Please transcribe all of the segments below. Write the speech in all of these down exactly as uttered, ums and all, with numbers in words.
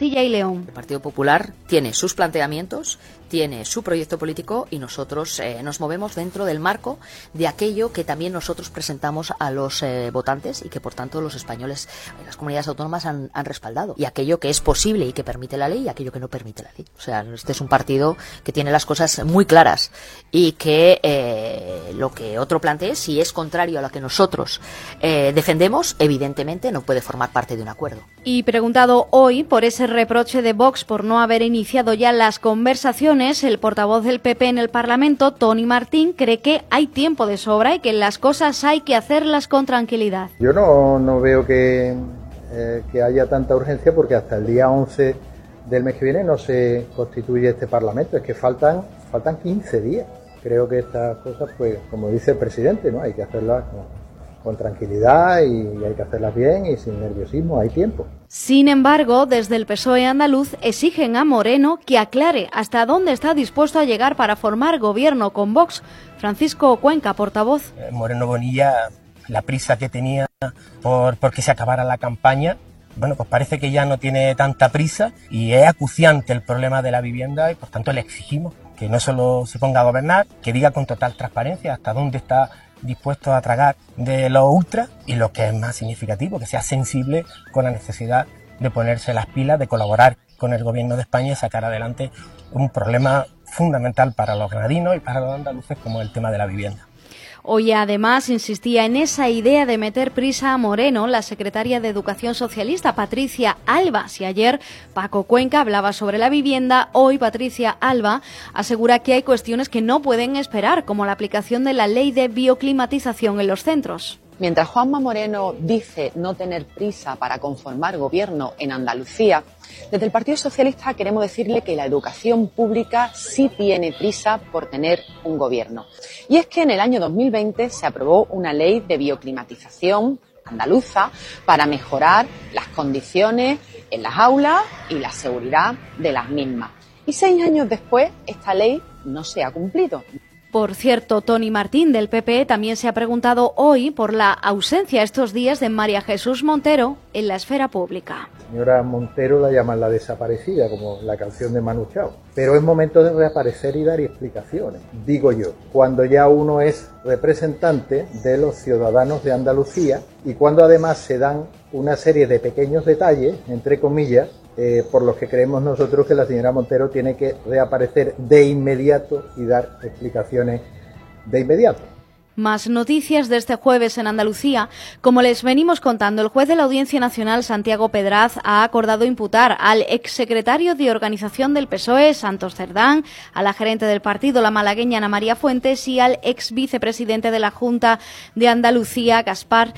Castilla y León. El Partido Popular tiene sus planteamientos, tiene su proyecto político y nosotros eh, nos movemos dentro del marco de aquello que también nosotros presentamos a los eh, votantes y que por tanto los españoles en las comunidades autónomas han, han respaldado. Y aquello que es posible y que permite la ley y aquello que no permite la ley. O sea, este es un partido que tiene las cosas muy claras y que eh, lo que otro plantee, si es contrario a lo que nosotros eh, defendemos, evidentemente no puede formar parte de un acuerdo. Y preguntado hoy por ese reproche de Vox por no haber iniciado ya las conversaciones, el portavoz del P P en el Parlamento, Toni Martín, cree que hay tiempo de sobra y que las cosas hay que hacerlas con tranquilidad. Yo no, no veo que, eh, que haya tanta urgencia porque hasta el día once del mes que viene no se constituye este Parlamento, es que faltan, faltan quince días. Creo que estas cosas, pues, como dice el presidente, ¿no? Hay que hacerlas con, con tranquilidad y hay que hacerlas bien y sin nerviosismo, hay tiempo. Sin embargo, desde el P S O E andaluz exigen a Moreno que aclare hasta dónde está dispuesto a llegar para formar gobierno con Vox. Francisco Cuenca, portavoz. Moreno Bonilla, la prisa que tenía por porque se acabara la campaña, bueno, pues parece que ya no tiene tanta prisa y es acuciante el problema de la vivienda y por tanto le exigimos que no solo se ponga a gobernar, que diga con total transparencia hasta dónde está dispuesto a tragar de los ultras y lo que es más significativo, que sea sensible con la necesidad de ponerse las pilas, de colaborar con el gobierno de España y sacar adelante un problema fundamental para los granadinos y para los andaluces como el tema de la vivienda. Hoy además insistía en esa idea de meter prisa a Moreno la secretaria de Educación Socialista, Patricia Alba. Si ayer Paco Cuenca hablaba sobre la vivienda, hoy Patricia Alba asegura que hay cuestiones que no pueden esperar, como la aplicación de la ley de bioclimatización en los centros. Mientras Juanma Moreno dice no tener prisa para conformar gobierno en Andalucía, desde el Partido Socialista queremos decirle que la educación pública sí tiene prisa por tener un gobierno. Y es que en el año dos mil veinte se aprobó una ley de bioclimatización andaluza para mejorar las condiciones en las aulas y la seguridad de las mismas. Y seis años después, esta ley no se ha cumplido. Por cierto, Toni Martín del P P también se ha preguntado hoy por la ausencia estos días de María Jesús Montero en la esfera pública. Señora Montero la llaman la desaparecida, como la canción de Manu Chao. Pero es momento de reaparecer y dar explicaciones, digo yo, cuando ya uno es representante de los ciudadanos de Andalucía y cuando además se dan una serie de pequeños detalles, entre comillas, Eh, por los que creemos nosotros que la señora Montero tiene que reaparecer de inmediato y dar explicaciones de inmediato. Más noticias de este jueves en Andalucía. Como les venimos contando, el juez de la Audiencia Nacional, Santiago Pedraz, ha acordado imputar al exsecretario de Organización del P S O E, Santos Cerdán, a la gerente del partido, la malagueña Ana María Fuentes, y al ex vicepresidente de la Junta de Andalucía, Gaspar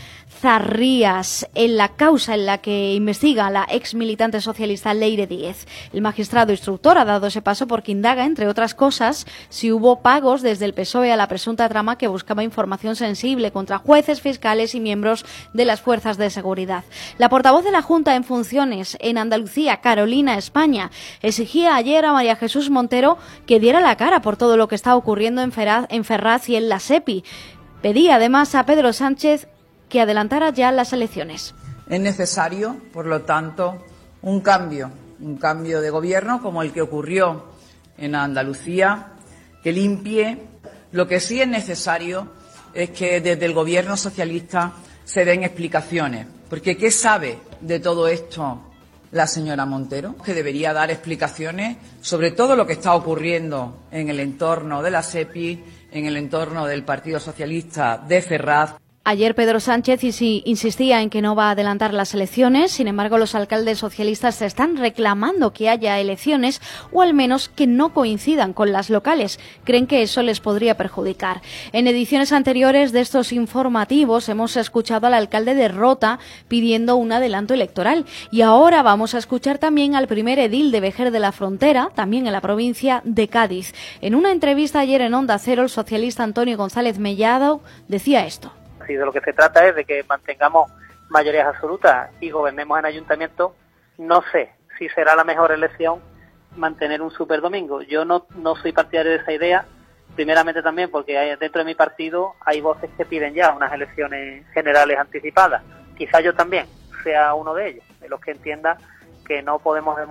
Zarrías, en la causa en la que investiga a la ex militante socialista Leire Díez. El magistrado instructor ha dado ese paso porque indaga, entre otras cosas, si hubo pagos desde el P S O E a la presunta trama que buscaba información sensible contra jueces, fiscales y miembros de las fuerzas de seguridad. La portavoz de la Junta en funciones en Andalucía, Carolina España, exigía ayer a María Jesús Montero que diera la cara por todo lo que está ocurriendo en Ferraz, en Ferraz y en la SEPI. Pedía además a Pedro Sánchez que adelantara ya las elecciones. Es necesario, por lo tanto, un cambio, un cambio de gobierno como el que ocurrió en Andalucía, que limpie. Lo que sí es necesario es que desde el gobierno socialista se den explicaciones, porque ¿qué sabe de todo esto la señora Montero? Que debería dar explicaciones sobre todo lo que está ocurriendo en el entorno de la SEPI, en el entorno del Partido Socialista de Ferraz. Ayer Pedro Sánchez insistía en que no va a adelantar las elecciones. Sin embargo, los alcaldes socialistas están reclamando que haya elecciones o al menos que no coincidan con las locales. Creen que eso les podría perjudicar. En ediciones anteriores de estos informativos hemos escuchado al alcalde de Rota pidiendo un adelanto electoral. Y ahora vamos a escuchar también al primer edil de Vejer de la Frontera, también en la provincia de Cádiz. En una entrevista ayer en Onda Cero, el socialista Antonio González Mellado decía esto. Si de lo que se trata es de que mantengamos mayorías absolutas y gobernemos en ayuntamiento, no sé si será la mejor elección mantener un superdomingo. Yo no, no soy partidario de esa idea, primeramente también porque hay, dentro de mi partido hay voces que piden ya unas elecciones generales anticipadas. Quizá yo también sea uno de ellos, de los que entienda que no podemos